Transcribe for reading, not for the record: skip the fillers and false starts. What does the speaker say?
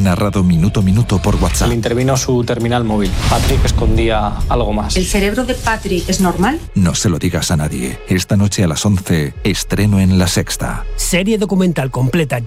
narrado minuto a minuto por WhatsApp. Intervino su terminal móvil. Patrick escondía algo más. ¿El cerebro de Patrick es normal? No se lo digas a nadie. Esta noche a las 11, estreno en La Sexta. Serie documental completa